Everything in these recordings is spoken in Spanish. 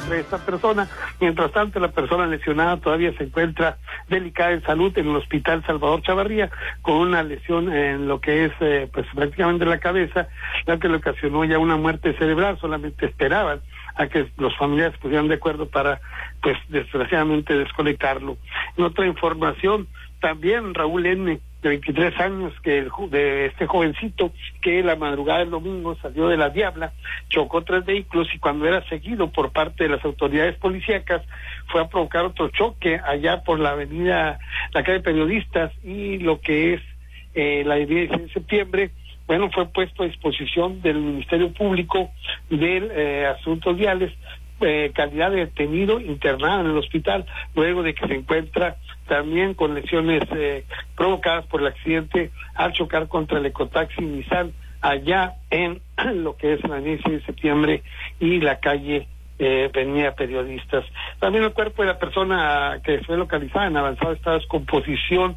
entre esta persona. Mientras tanto, la persona lesionada todavía se encuentra delicada en salud en el Hospital Salvador Chavarría, con una lesión en lo que es pues prácticamente la cabeza, la que le ocasionó ya una muerte cerebral. Solamente esperaban a que los familiares pusieran de acuerdo para, pues desgraciadamente, desconectarlo. En otra información, también Raúl N., de 23 años, de este jovencito que la madrugada del domingo salió de La Diabla, chocó 3 vehículos y cuando era seguido por parte de las autoridades policíacas fue a provocar otro choque allá por la calle Periodistas y lo que es la 16 de septiembre. Bueno, fue puesto a disposición del Ministerio Público de Asuntos Viales, calidad de detenido internado en el hospital, luego de que se encuentra también con lesiones provocadas por el accidente al chocar contra el ecotaxi Nissan allá en lo que es la 16 de septiembre y la calle Avenida Periodistas. También el cuerpo de la persona que fue localizada en avanzado estado de descomposición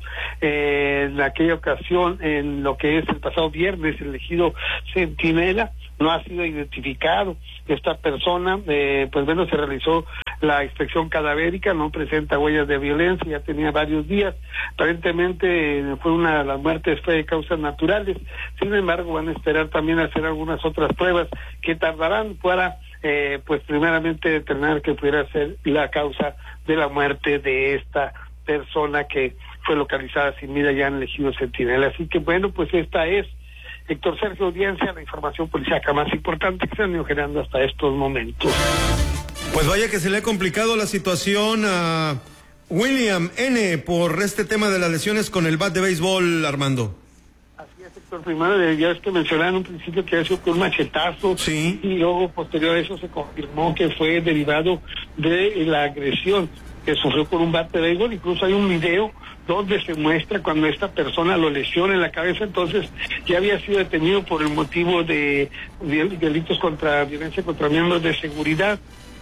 en aquella ocasión, en lo que es el pasado viernes, el ejido Centinela, no ha sido identificado. Esta persona, pues bueno, se realizó la inspección cadavérica, no presenta huellas de violencia, ya tenía varios días. Aparentemente fue una de las muertes, fue de causas naturales. Sin embargo, van a esperar también a hacer algunas otras pruebas que tardarán para pues primeramente determinar que pudiera ser la causa de la muerte de esta persona que fue localizada sin vida ya en el ejido Centinela. Así que bueno, pues esta es, Héctor Sergio Audiencia, la información policíaca más importante que se han ido generando hasta estos momentos. Pues vaya que se le ha complicado la situación a William N. por este tema de las lesiones con el bat de béisbol, Armando. Así es, Héctor. Primero, ya es que mencionaba en un principio que había sido un machetazo, sí, y luego posterior a eso se confirmó que fue derivado de la agresión que sufrió por un bate de béisbol. Incluso hay un video donde se muestra cuando esta persona lo lesiona en la cabeza. Entonces ya había sido detenido por el motivo de delitos contra violencia contra miembros de seguridad,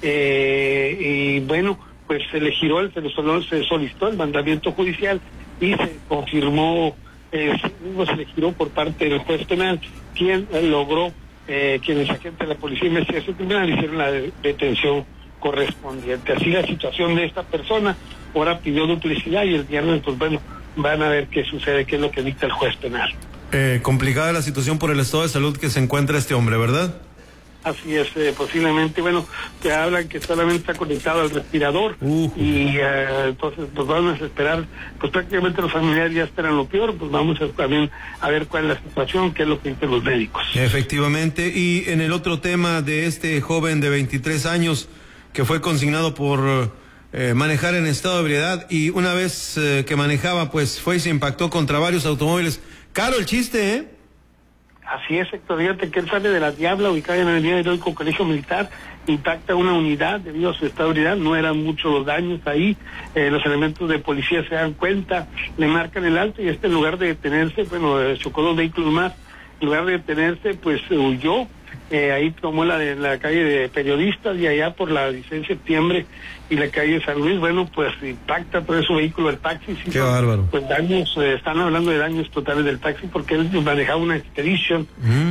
y bueno, pues se le solicitó el mandamiento judicial y se confirmó, se le giró por parte del juez penal, quien logró quienes agentes de la Policía de Investigación Criminal hicieron la detención correspondiente. Así la situación de esta persona. Ahora pidió duplicidad y el viernes, pues bueno, van a ver qué sucede, qué es lo que dicta el juez penal. Complicada la situación por el estado de salud que se encuentra este hombre, ¿verdad? Así es, posiblemente, bueno, te hablan que solamente está conectado al respirador, y entonces pues vamos a esperar, pues prácticamente los familiares ya esperan lo peor, pues vamos también a ver cuál es la situación, qué es lo que dicen los médicos. Efectivamente. Y en el otro tema de este joven de 23 años que fue consignado por manejar en estado de ebriedad, y una vez que manejaba, pues fue y se impactó contra varios automóviles. Caro el chiste, ¿eh? Así es, Héctor, fíjate que él sale de La Diabla, ubicada en la Avenida Heroico Colegio Militar, impacta una unidad debido a su estado de ebriedad. No eran muchos los daños ahí, los elementos de policía se dan cuenta, le marcan el alto y en lugar de detenerse, bueno, chocó 2 vehículos más, en lugar de detenerse, pues huyó. Ahí tomó la calle de Periodistas y allá por la 16 de septiembre y la calle de San Luis, bueno, pues impacta todo su vehículo, el taxi. Sí, qué bárbaro. Pues daños, están hablando de daños totales del taxi porque él manejaba una Expedition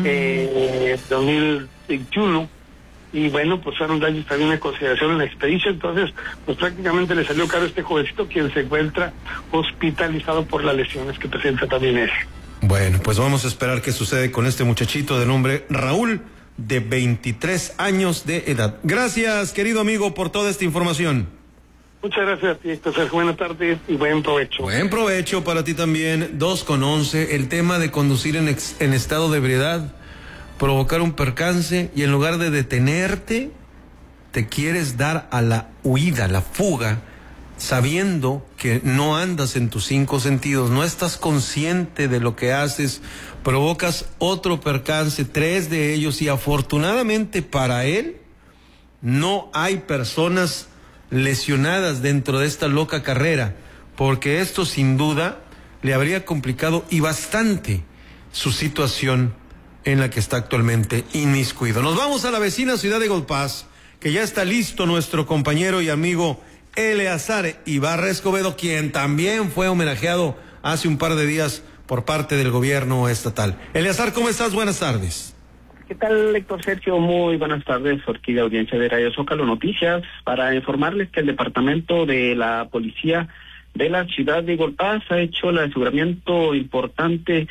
2021 y bueno, pues fueron daños también a consideración en la Expedition. Entonces, pues prácticamente le salió caro a este jovencito, quien se encuentra hospitalizado por las lesiones que presenta también él. Bueno, pues vamos a esperar qué sucede con este muchachito de nombre Raúl, de 23 años de edad. Gracias, querido amigo, por toda esta información. Muchas gracias a ti, Héctor Sergio. Buenas tardes y buen provecho. Buen provecho para ti también. 2:11, el tema de conducir en estado de ebriedad, provocar un percance y en lugar de detenerte, te quieres dar a la huida, la fuga, sabiendo que no andas en tus 5 sentidos, no estás consciente de lo que haces, provocas otro percance, 3 de ellos, y afortunadamente para él no hay personas lesionadas dentro de esta loca carrera, porque esto sin duda le habría complicado y bastante su situación en la que está actualmente inmiscuido. Nos vamos a la vecina ciudad de Gold Pass, que ya está listo nuestro compañero y amigo Eleazar Ibarra Escobedo, quien también fue homenajeado hace un par de días por parte del gobierno estatal. Eleazar, ¿cómo estás? Buenas tardes. ¿Qué tal, Héctor Sergio? Muy buenas tardes, aquí de audiencia de Radio Zócalo Noticias, para informarles que el departamento de la policía de la ciudad de Golpaz ha hecho el aseguramiento importante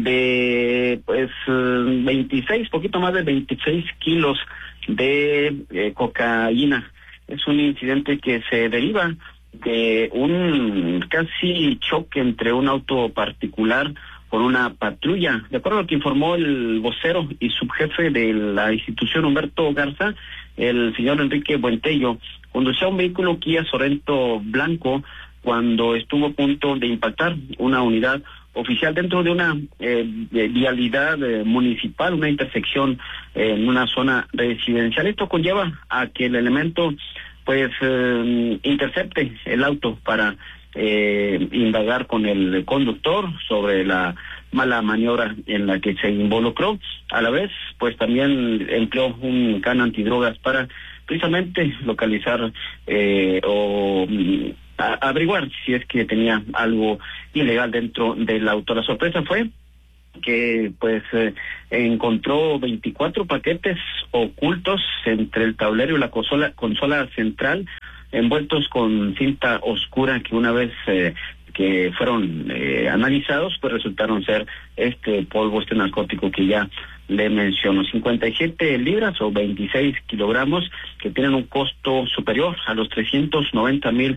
de 26, poquito más de 26 kilos de cocaína. Es un incidente que se deriva de un casi choque entre un auto particular con una patrulla. De acuerdo a lo que informó el vocero y subjefe de la institución, Humberto Garza, el señor Enrique Buentello conducía un vehículo Kia Sorento blanco cuando estuvo a punto de impactar una unidad oficial dentro de una vialidad municipal, una intersección en una zona residencial. Esto conlleva a que el elemento intercepte el auto para indagar con el conductor sobre la mala maniobra en la que se involucró. A la vez, pues también empleó un can antidrogas para precisamente localizar o averiguar si es que tenía algo ilegal dentro del auto. La sorpresa fue que encontró 24 paquetes ocultos entre el tablero y la consola central, envueltos con cinta oscura, que una vez que fueron analizados, pues resultaron ser este polvo, este narcótico que ya le menciono. 57 libras o 26 kilogramos que tienen un costo superior a los $390,000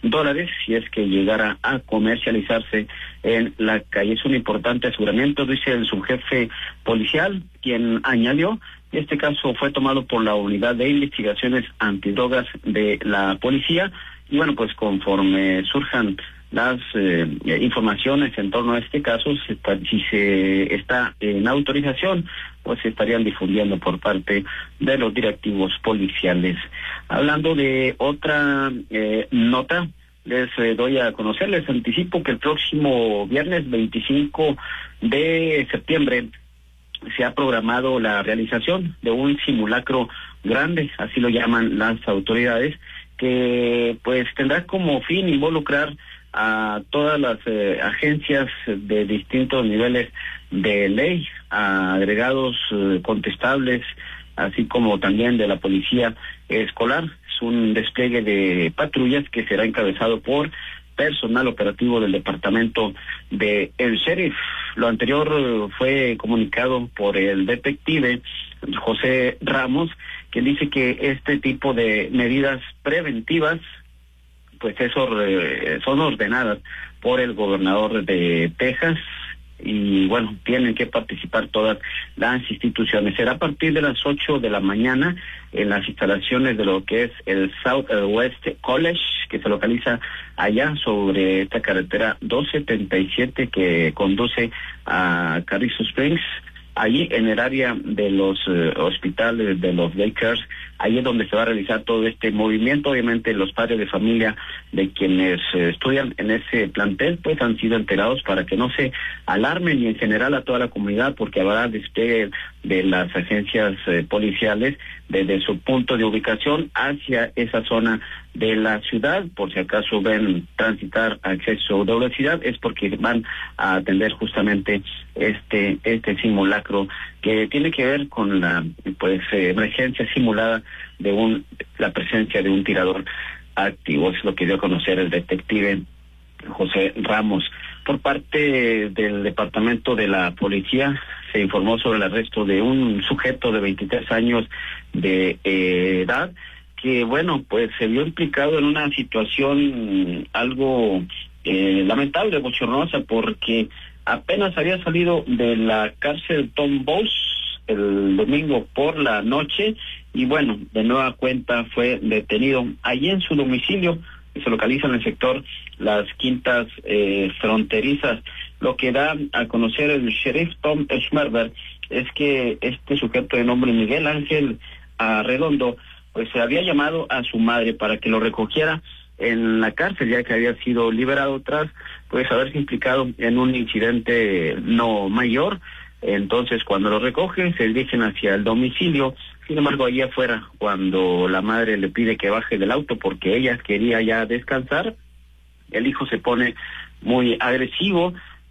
si es que llegara a comercializarse en la calle. Es un importante aseguramiento, dice el subjefe policial, quien añadió: este caso fue tomado por la Unidad de Investigaciones Antidrogas de la policía y bueno, pues conforme surjan las informaciones en torno a este caso, si se está en autorización, pues se estarían difundiendo por parte de los directivos policiales. Hablando de otra nota, les doy a conocer, les anticipo que el próximo viernes 25 de septiembre se ha programado la realización de un simulacro grande, así lo llaman las autoridades, que pues tendrá como fin involucrar a todas las agencias de distintos niveles de ley, a agregados contestables, así como también de la policía escolar. Es un despliegue de patrullas que será encabezado por personal operativo del departamento de el sheriff. Lo anterior fue comunicado por el detective José Ramos, que dice que este tipo de medidas preventivas pues son ordenadas por el gobernador de Texas y bueno, tienen que participar todas las instituciones. Será a partir de las 8 de la mañana en las instalaciones de lo que es el Southwest College, que se localiza allá sobre esta carretera 277 que conduce a Carrizo Springs. Allí en el área de los hospitales, de los daycares, ahí es donde se va a realizar todo este movimiento. Obviamente los padres de familia de quienes estudian en ese plantel pues han sido enterados para que no se alarmen, y en general a toda la comunidad, porque habrá despliegue de las agencias policiales desde su punto de ubicación hacia esa zona de la ciudad. Por si acaso ven transitar a exceso de velocidad, es porque van a atender justamente este simulacro que tiene que ver con la emergencia simulada de la presencia de un tirador activo. Es lo que dio a conocer el detective José Ramos. Por parte del departamento de la policía se informó sobre el arresto de un sujeto de 23 años de edad que bueno, pues se vio implicado en una situación algo lamentable, bochornosa, porque apenas había salido de la cárcel Tom Bowes el domingo por la noche y bueno, de nueva cuenta fue detenido allí en su domicilio, que se localiza en el sector Las Quintas Fronterizas. Lo que da a conocer el sheriff Tom Schmerber es que este sujeto de nombre Miguel Ángel Arredondo pues se había llamado a su madre para que lo recogiera en la cárcel, ya que había sido liberado tras pues haberse implicado en un incidente no mayor. Entonces cuando lo recogen se dirigen hacia el domicilio. Sin embargo, allí afuera, cuando la madre le pide que baje del auto porque ella quería ya descansar, el hijo se pone muy agresivo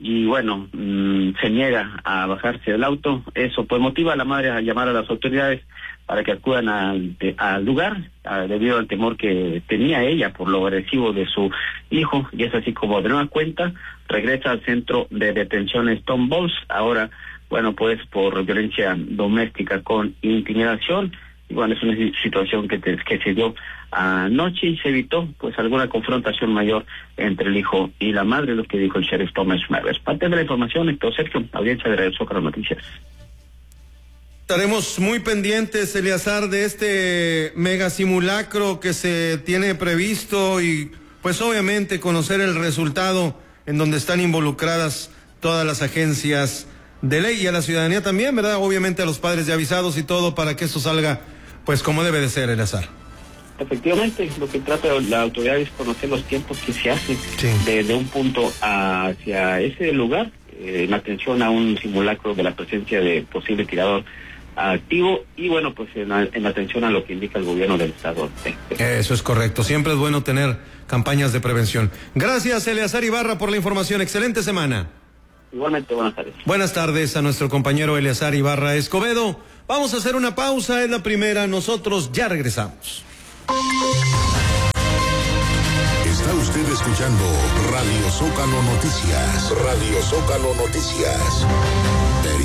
y bueno, se niega a bajarse del auto. Eso pues motiva a la madre a llamar a las autoridades para que acudan al lugar, debido al temor que tenía ella por lo agresivo de su hijo, y es así como de nueva cuenta regresa al centro de detención Stone Balls, ahora, bueno, pues por violencia doméstica con intimidación. Y bueno, es una situación que se dio anoche y se evitó pues alguna confrontación mayor entre el hijo y la madre, lo que dijo el sheriff Thomas Schmerber. Parte de la información, Héctor Sergio, audiencia de Radio Zócalo Noticias. Estaremos muy pendientes, Eleazar, de este mega simulacro que se tiene previsto y pues obviamente conocer el resultado en donde están involucradas todas las agencias de ley y a la ciudadanía también, ¿verdad? Obviamente a los padres ya avisados y todo para que esto salga pues como debe de ser, Eleazar. Efectivamente, lo que trata la autoridad es conocer los tiempos que se hacen de un punto hacia ese lugar, en atención a un simulacro de la presencia de posible tirador activo y bueno, pues en atención a lo que indica el gobierno del estado. Eso es correcto, siempre es bueno tener campañas de prevención. Gracias, Eleazar Ibarra, por la información. Excelente semana. Igualmente, buenas tardes. Buenas tardes a nuestro compañero Eleazar Ibarra Escobedo. Vamos a hacer una pausa, es la primera, nosotros ya regresamos. Está usted escuchando Radio Zócalo Noticias. Radio Zócalo Noticias.